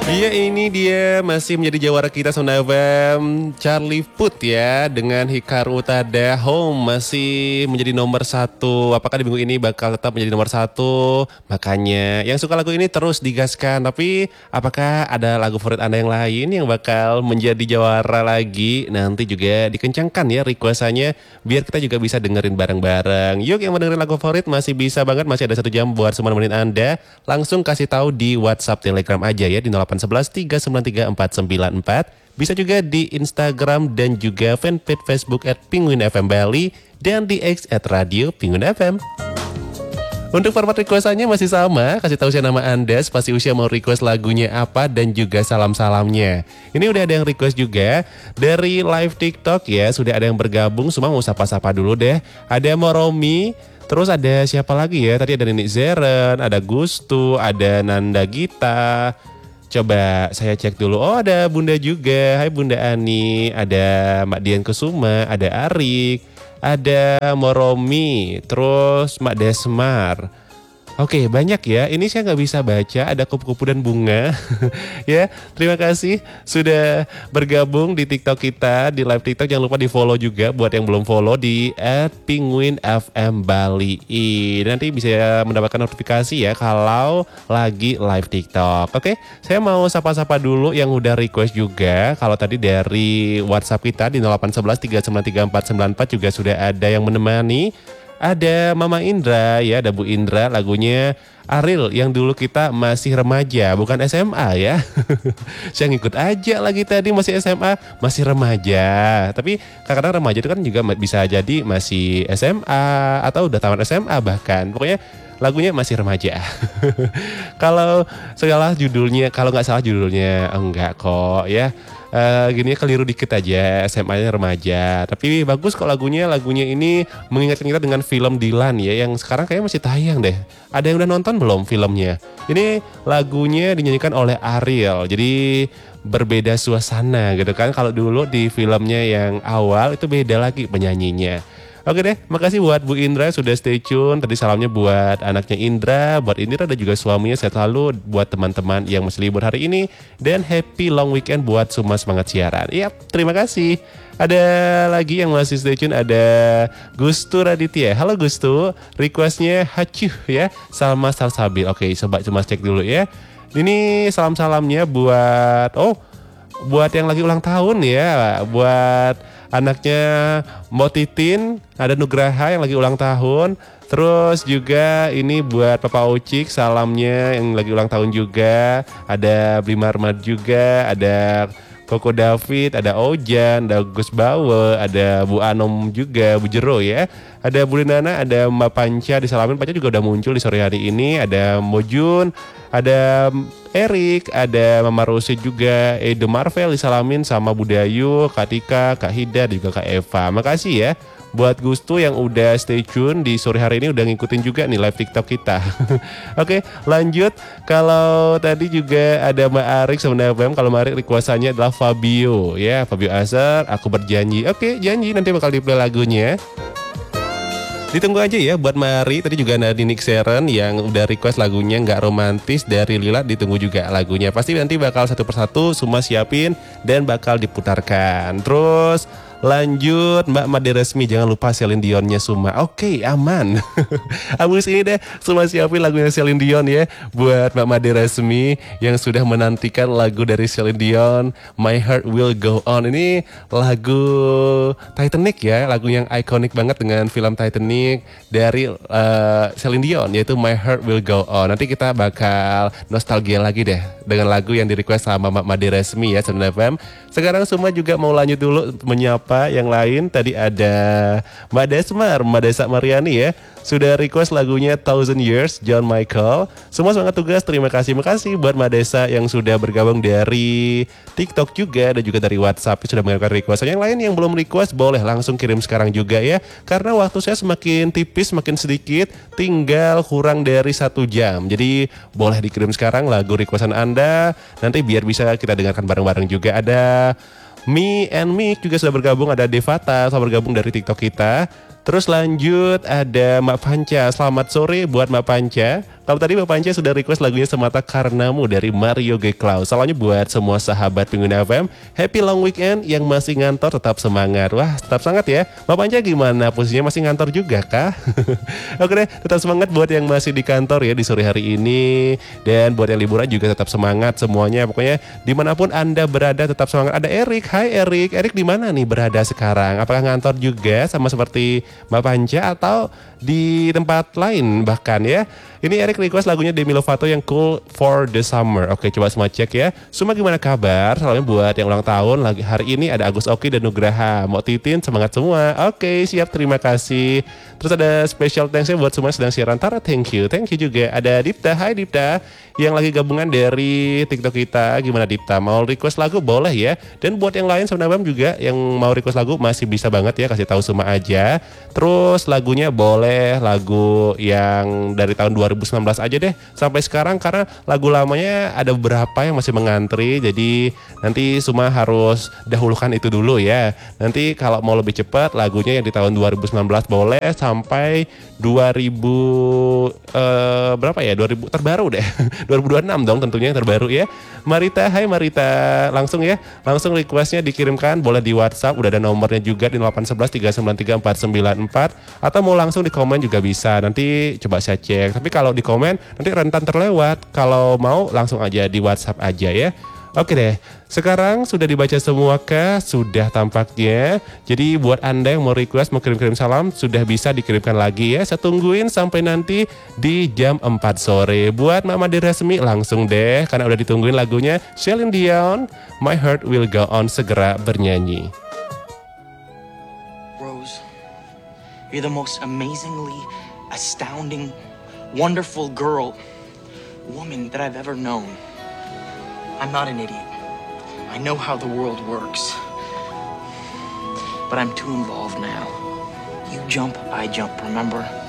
Iya, ini dia masih menjadi jawara kita Sonda FM, Charlie Puth ya dengan Hikaru Utada Home masih menjadi nomor satu. Apakah di minggu ini bakal tetap menjadi nomor satu? Makanya yang suka lagu ini terus digaskan. Tapi apakah ada lagu favorit Anda yang lain yang bakal menjadi jawara lagi? Nanti juga dikencangkan ya requestannya biar kita juga bisa dengerin bareng-bareng. Yuk yang mau dengerin lagu favorit masih bisa banget, masih ada 1 jam buat semua nemenin Anda. Langsung kasih tahu di WhatsApp Telegram aja ya di 0811 393 494. Bisa juga di Instagram dan juga fanpage Facebook @penguin_fm Bali dan di X @radio Penguin FM. Untuk format requestannya masih sama, kasih tahu saya nama Anda, spasi usia mau request lagunya apa dan juga salam-salamnya. Ini udah ada yang request juga dari live TikTok ya, sudah ada yang bergabung, semua mau sapa-sapa dulu deh. Ada Moromi, terus ada siapa lagi ya? Tadi ada Nenek Zeren, ada Gustu, ada Nanda Gita. Coba saya cek dulu. Oh, ada Bunda juga. Hai Bunda Ani, ada Mak Dian Kusuma, ada Arik, ada Moromi, terus Mak Desmar. Oke, banyak ya. Ini saya nggak bisa baca. Ada kupu-kupu dan bunga. Ya, terima kasih sudah bergabung di TikTok kita, di live TikTok. Jangan lupa di follow juga buat yang belum follow di @penguin_fm_bali. Nanti bisa mendapatkan notifikasi ya kalau lagi live TikTok. Oke, saya mau sapa-sapa dulu yang udah request juga. Kalau tadi dari WhatsApp kita di 0811 393 494 juga sudah ada yang menemani. Ada Mama Indra ya, ada Bu Indra, lagunya Ariel yang dulu kita masih remaja, bukan SMA ya. Saya ngikut aja lagi tadi masih SMA, masih remaja. Tapi kadang-kadang remaja itu kan juga bisa jadi masih SMA atau udah tamat SMA bahkan. Pokoknya lagunya masih remaja. Kalau kalau nggak salah judulnya enggak kok ya. Gini keliru dikit aja, SMA-nya remaja. Tapi bagus kok lagunya ini mengingatkan kita dengan film Dilan ya, yang sekarang kayaknya masih tayang deh. Ada yang udah nonton belum filmnya? Ini lagunya dinyanyikan oleh Ariel, jadi berbeda suasana gitu kan. Kalau dulu di filmnya yang awal itu beda lagi penyanyinya. Oke deh, makasih buat Bu Indra sudah stay tune. Tadi salamnya buat anaknya Indra, buat Indra dan juga suaminya, sehat selalu buat teman-teman yang masih libur hari ini. Dan happy long weekend buat semua semangat siaran. Yap, terima kasih. Ada lagi yang masih stay tune, ada Gustu Raditya. Halo Gustu, requestnya Hacuh ya, Salma Salsabil. Oke, coba cuma cek dulu ya. Ini salam-salamnya buat yang lagi ulang tahun ya, buat anaknya Mbok Titin, ada Nugraha yang lagi ulang tahun. Terus juga ini buat Papa Ucik, salamnya yang lagi ulang tahun juga. Ada Blimar Mad juga, ada Koko David, ada Ojan, ada Gus Bawe, ada Bu Anom juga, Bu Jero ya. Ada Bu Nana, ada Mbak Panca, disalamin. Panca juga udah muncul di sore hari ini. Ada Mojun, ada Erik, ada Mama Rose juga, Edo Marvel disalamin sama Budayu, Kak Tika, Kak Hida, dan juga Kak Eva. Makasih ya buat Gustu yang udah stay tune di sore hari ini, udah ngikutin juga nih live TikTok kita. Oke, lanjut. Kalau tadi juga ada Mbak Arik sama FM. Kalau Mbak Arik requestannya adalah Fabio ya, Fabio Azhar, Aku Berjanji. Oke, janji nanti bakal di-play lagunya. Ditunggu aja ya buat Mari. Tadi juga ada Nick Seren yang udah request lagunya Nggak Romantis dari Lila. Ditunggu juga lagunya. Pasti nanti bakal satu persatu semua siapin dan bakal diputarkan. Terus lanjut Mbak Made Resmi, jangan lupa Celine Dionnya Suma. Oke, aman. Abis ini deh semua siapin lagunya Celine Dion ya buat Mbak Made Resmi yang sudah menantikan lagu dari Celine Dion, My Heart Will Go On. Ini lagu Titanic ya, lagu yang ikonik banget dengan film Titanic dari Celine Dion, yaitu My Heart Will Go On. Nanti kita bakal nostalgia lagi deh dengan lagu yang di request sama Mbak Made Resmi ya, Sonda FM. Sekarang semua juga mau lanjut dulu menyapa yang lain. Tadi ada Mbak Desmar, Mbak Desa Mariani ya, sudah request lagunya Thousand Years, John Michael. Semua semangat tugas, terima kasih. Makasih buat Mbak Desa yang sudah bergabung dari TikTok juga dan juga dari WhatsApp sudah mengirimkan request. Yang lain yang belum request boleh langsung kirim sekarang juga ya, karena waktu saya semakin tipis, semakin sedikit, tinggal kurang dari 1 jam. Jadi boleh dikirim sekarang lagu requestan Anda, nanti biar bisa kita dengarkan bareng-bareng juga. Ada Me and Me juga sudah bergabung, ada Devata sudah bergabung dari TikTok kita. Terus lanjut ada Mbak Panca, selamat sore buat Mbak Panca. Kalau tadi Bapak Ance sudah request lagunya Semata Karenamu dari Mario G. Klaus. Salahnya buat semua sahabat pengguna FM, happy long weekend. Yang masih ngantor tetap semangat. Wah, tetap semangat ya. Bapak Ance gimana? Posisinya masih ngantor juga kah? Oke deh, tetap semangat buat yang masih di kantor ya di sore hari ini. Dan buat yang liburan juga tetap semangat semuanya. Pokoknya dimanapun Anda berada tetap semangat. Ada Erik, hai Erik. Erik di mana nih berada sekarang? Apakah ngantor juga sama seperti Bapak Ance atau di tempat lain bahkan ya? Ini Erik request lagunya Demi Lovato yang Cool for the Summer. Oke, coba semua cek ya. Semua gimana kabar? Salamnya buat yang ulang tahun lagi hari ini ada Agus Oki dan Nugraha. Mau Titin semangat semua. Oke, siap, terima kasih. Terus ada special thanks-nya buat semua yang sedang siaran. Tara, thank you juga. Ada Dipta, hai Dipta, yang lagi gabungan dari TikTok kita. Gimana Dipta? Mau request lagu boleh ya. Dan buat yang lain sebenarnya juga yang mau request lagu masih bisa banget ya, kasih tahu semua aja. Terus lagunya boleh lagu yang dari tahun 2019 aja deh sampai sekarang, karena lagu lamanya ada beberapa yang masih mengantri. Jadi nanti semua harus dahulukan itu dulu ya. Nanti kalau mau lebih cepat lagunya yang di tahun 2019 boleh sampai 2000 berapa ya? 2000 terbaru deh. 2026 dong tentunya yang terbaru ya. Marita, hai Marita. Langsung ya. Langsung requestnya dikirimkan boleh di WhatsApp, udah ada nomornya juga di 0811 393 494, atau mau langsung di komen juga bisa. Nanti coba saya cek. Tapi kalau di komen nanti rentan terlewat. Kalau mau langsung aja di WhatsApp aja ya. Oke deh, sekarang sudah dibaca semua kah? Sudah tampaknya. Jadi buat Anda yang mau request, mau kirim-kirim salam, sudah bisa dikirimkan lagi ya. Saya tungguin sampai nanti di jam 4 sore. Buat Mama Resmi langsung deh, karena udah ditungguin lagunya Celine Dion, My Heart Will Go On, segera bernyanyi. Rose, you're the most amazingly astounding, wonderful woman that I've ever known. I'm not an idiot. I know how the world works. But I'm too involved now. You jump, I jump, remember?